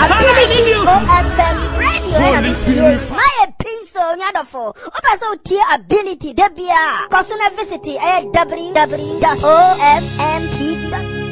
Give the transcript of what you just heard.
Ability OFM radio and studio. My pencil nyadofo. Oba so tier ability debia. Personal visit www.ofmtv.com.